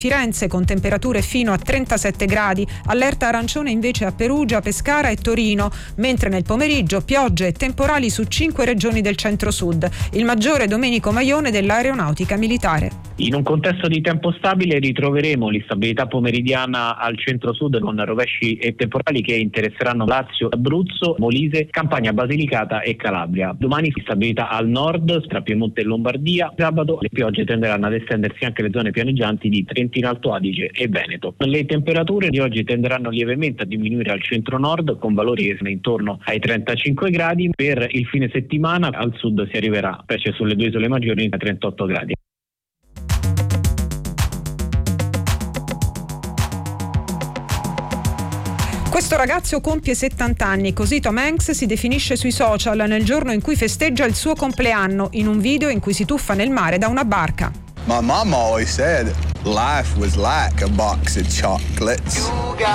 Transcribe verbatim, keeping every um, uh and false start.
Firenze con temperature fino a trentasette gradi, allerta arancione invece a Perugia, Pescara e Torino, mentre nel pomeriggio piogge e temporali su cinque regioni del centro-sud. Il maggiore Domenico Maione dell'Aeronautica Militare. In un contesto di tempo stabile ritroveremo l'instabilità pomeridiana al centro-sud con rovesci e temporali che interesseranno Lazio, Abruzzo, Molise, Campania, Basilicata e Calabria. Domani instabilità al nord tra Piemonte e Lombardia. Sabato le piogge tenderanno ad estendersi anche alle zone pianeggianti di Trentino, Alto Adige e Veneto. Le temperature di oggi tenderanno lievemente a diminuire al centro-nord con valori intorno ai trentacinque gradi. Per il fine settimana al sud si arriverà, specie sulle due isole maggiori, a trentotto gradi. Questo ragazzo compie settanta anni, così Tom Hanks si definisce sui social nel giorno in cui festeggia il suo compleanno, in un video in cui si tuffa nel mare da una barca. My mom always said life was like a box of chocolates.